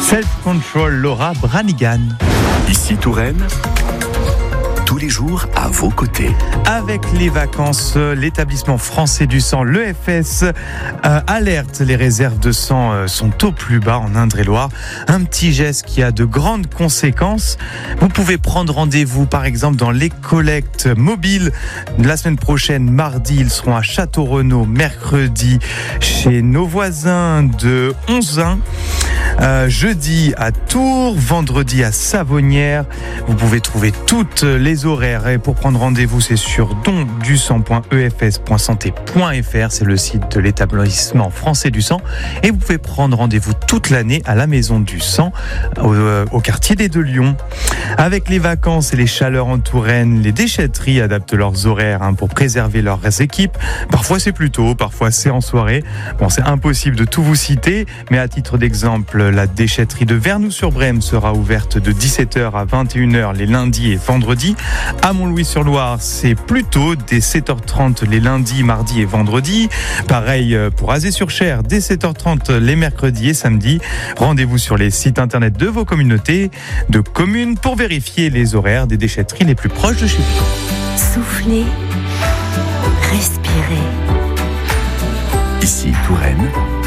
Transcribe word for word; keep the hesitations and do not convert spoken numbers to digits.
Self-Control, Laura Branigan. Ici Touraine, tous les jours à vos côtés. Avec les vacances, l'établissement français du sang, l'E F S, euh, alerte, les réserves de sang euh, sont au plus bas en Indre-et-Loire. Un petit geste qui a de grandes conséquences. Vous pouvez prendre rendez-vous par exemple dans les collectes mobiles. La semaine prochaine, mardi, ils seront à Château-Renaud, mercredi chez nos voisins de Onzain. Euh, jeudi à Tours, vendredi à Savonnières. Vous pouvez trouver toutes les horaires et pour prendre rendez-vous, c'est sur don du sang point e f s point santé point f r, c'est le site de l'établissement français du sang. Et vous pouvez prendre rendez-vous toute l'année à la Maison du sang au, au quartier des Deux Lions. Avec les vacances et les chaleurs en Touraine, les déchetteries adaptent leurs horaires hein, pour préserver leurs équipes. Parfois c'est plus tôt, parfois c'est en soirée. Bon, c'est impossible de tout vous citer, mais à titre d'exemple, la déchetterie de Vernoux-sur-Brème sera ouverte de dix-sept heures à vingt et une heures les lundis et vendredis. À Montlouis-sur-Loire, c'est plus tôt, dès sept heures trente les lundis, mardis et vendredis. Pareil pour Azé-sur-Cher, dès sept heures trente les mercredis et samedis. Rendez-vous sur les sites internet de vos communautés de communes pour vérifier les horaires des déchetteries les plus proches de chez vous. Soufflez, respirez. Ici Touraine,